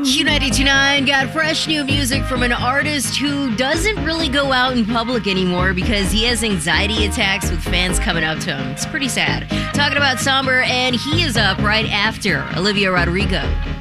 Q92.9 got fresh new music from an artist who doesn't really go out in public anymore because he has anxiety attacks with fans coming up to him. It's pretty sad. Talking about Somber, and he is up right after Olivia Rodrigo.